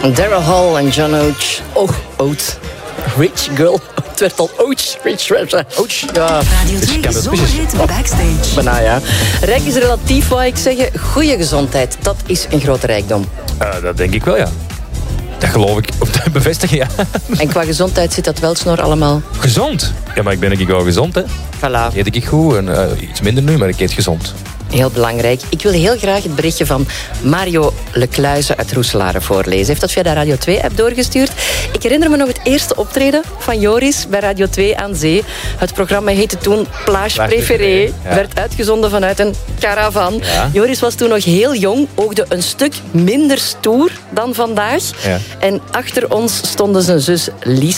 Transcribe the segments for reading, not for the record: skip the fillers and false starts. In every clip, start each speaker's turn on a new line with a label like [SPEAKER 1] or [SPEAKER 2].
[SPEAKER 1] Daryl Hall en John Oates. Oates. Rich Girl. Het werd al Oates. Oates. Ja.
[SPEAKER 2] Radio 2 Zomerhit Backstage.
[SPEAKER 1] Bijna, ja. Rijk is relatief, wou ik zeggen. Goede gezondheid, dat is een grote rijkdom.
[SPEAKER 3] Dat denk ik wel, ja. Dat geloof ik. Of dat bevestigen, ja.
[SPEAKER 1] En qua gezondheid zit dat wel snor allemaal.
[SPEAKER 3] Gezond? Ja, maar ik ben wel gezond, hè.
[SPEAKER 1] Voilà.
[SPEAKER 3] Eet ik goed en iets minder nu, maar ik eet gezond.
[SPEAKER 1] Heel belangrijk. Ik wil heel graag het berichtje van Mario Lecluize uit Roeselare voorlezen. Hij heeft dat via de Radio 2-app doorgestuurd. Ik herinner me nog het eerste optreden van Joris bij Radio 2 aan Zee. Het programma heette toen Plage Préférée.
[SPEAKER 3] Ja.
[SPEAKER 1] Werd uitgezonden vanuit een caravan.
[SPEAKER 3] Ja.
[SPEAKER 1] Joris was toen nog heel jong, oogde een stuk minder stoer dan vandaag.
[SPEAKER 3] Ja.
[SPEAKER 1] En achter ons stonden zijn zus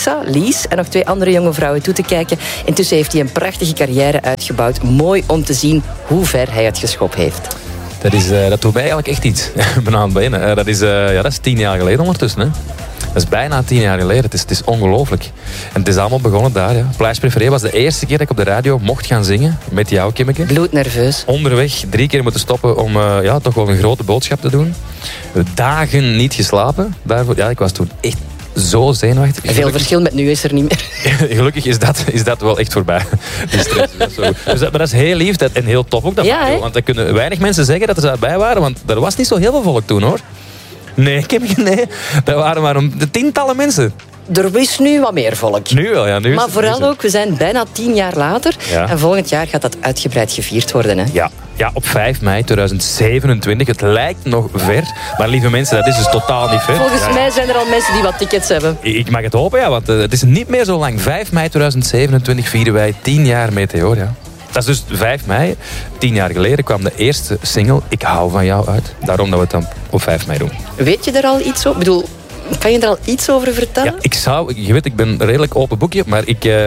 [SPEAKER 1] Lies en nog 2 andere jonge vrouwen toe te kijken. Intussen heeft hij een prachtige carrière uitgebouwd. Mooi om te zien hoe ver hij het geschopt heeft.
[SPEAKER 3] Dat doet mij eigenlijk echt iets. Banaan benen. Dat is 10 jaar geleden ondertussen. Hè. Dat is bijna 10 jaar geleden. Het is ongelooflijk. En het is allemaal begonnen daar. Ja. Plage Préférée was de eerste keer dat ik op de radio mocht gaan zingen. Met jou, Kimmeke.
[SPEAKER 1] Bloednerveus.
[SPEAKER 3] Onderweg 3 keer moeten stoppen om toch wel een grote boodschap te doen. Dagen niet geslapen. Daarvoor, ik was toen echt zo zenuwachtig.
[SPEAKER 1] Veel verschil met nu is er niet meer.
[SPEAKER 3] Gelukkig is dat wel echt voorbij. Die stress. Maar dat is heel lief en heel tof ook. Dat
[SPEAKER 1] Ja,
[SPEAKER 3] want dat kunnen weinig mensen zeggen dat er erbij waren. Want er was niet zo heel veel volk toen, hoor. Nee. Dat waren maar tientallen mensen.
[SPEAKER 1] Er is nu wat meer volk.
[SPEAKER 3] Nu wel, ja.
[SPEAKER 1] Maar vooral ook, we zijn bijna 10 jaar later.
[SPEAKER 3] Ja.
[SPEAKER 1] En volgend jaar gaat dat uitgebreid gevierd worden. Hè?
[SPEAKER 3] Ja, op 5 mei 2027. Het lijkt nog ver. Maar lieve mensen, dat is dus totaal niet ver.
[SPEAKER 1] Volgens mij zijn er al mensen die wat tickets hebben.
[SPEAKER 3] Ik mag het hopen, ja. Want het is niet meer zo lang. 5 mei 2027 vieren wij 10 jaar Meteor, ja. Dat is dus 5 mei. 10 jaar geleden kwam de eerste single Ik hou van jou uit. Daarom dat we het dan op 5 mei doen.
[SPEAKER 1] Weet je er al iets over? Ik bedoel, kan je er al iets over vertellen?
[SPEAKER 3] Ja, je weet, ik ben een redelijk open boekje, maar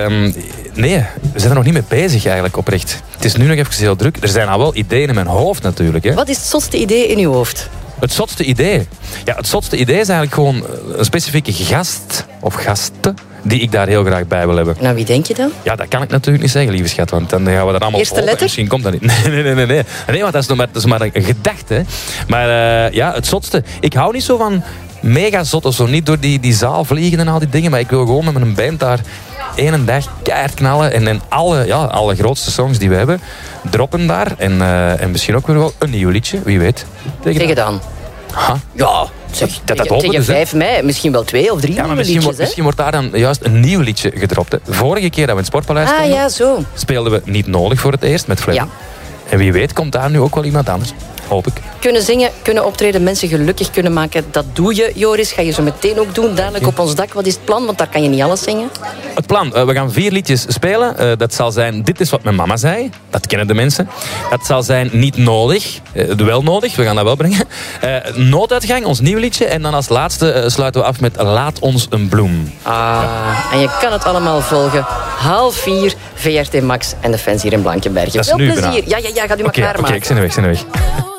[SPEAKER 3] nee, we zijn er nog niet mee bezig eigenlijk oprecht. Het is nu nog even heel druk. Er zijn al wel ideeën in mijn hoofd natuurlijk. Hè.
[SPEAKER 1] Wat is het zotste idee in uw hoofd?
[SPEAKER 3] Het zotste idee? Ja, het zotste idee is eigenlijk gewoon een specifieke gast of gasten die ik daar heel graag bij wil hebben.
[SPEAKER 1] Nou, wie denk je dan?
[SPEAKER 3] Ja, dat kan ik natuurlijk niet zeggen, lieve schat, want dan gaan we dat allemaal
[SPEAKER 1] Eerste
[SPEAKER 3] volgen.
[SPEAKER 1] letter?
[SPEAKER 3] Misschien komt dat niet. Nee, want dat is maar een gedachte. Hè. Maar het zotste. Ik hou niet zo van mega zot of zo. Niet door die zaal vliegen en al die dingen, maar ik wil gewoon met mijn band daar één dag keihard knallen en alle grootste songs die we hebben droppen daar. En misschien ook weer wel een nieuw liedje, wie weet.
[SPEAKER 1] Tegen dan.
[SPEAKER 3] Ha?
[SPEAKER 1] Ja, zeg, tegen 5 mei, misschien wel 2 of 3
[SPEAKER 3] Ja, maar
[SPEAKER 1] liedjes.
[SPEAKER 3] misschien wordt daar dan juist een nieuw liedje gedropt. Hè. Vorige keer dat we in het Sportpaleis stonden,
[SPEAKER 1] ja, zo.
[SPEAKER 3] speelden we Niet Nodig voor het eerst met Freddy.
[SPEAKER 1] Ja.
[SPEAKER 3] En wie weet komt daar nu ook wel iemand anders. Hoop ik.
[SPEAKER 1] Kunnen zingen, kunnen optreden, mensen gelukkig kunnen maken. Dat doe je, Joris. Ga je zo meteen ook doen. Dadelijk op ons dak. Wat is het plan? Want daar kan je niet alles zingen.
[SPEAKER 3] Het plan. We gaan 4 liedjes spelen. Dat zal zijn Dit is wat mijn mama zei. Dat kennen de mensen. Dat zal zijn Niet Nodig. Wel Nodig. We gaan dat wel brengen. Nooduitgang, ons nieuw liedje. En dan als laatste sluiten we af met Laat ons een bloem.
[SPEAKER 1] En je kan het allemaal volgen. 3:30, VRT Max en de fans hier in Blankenberge.
[SPEAKER 3] Dat is
[SPEAKER 1] Veel
[SPEAKER 3] nu
[SPEAKER 1] plezier.
[SPEAKER 3] bijna.
[SPEAKER 1] Ja, gaat u maar klaarmaken.
[SPEAKER 3] Oké, ik ben er weg.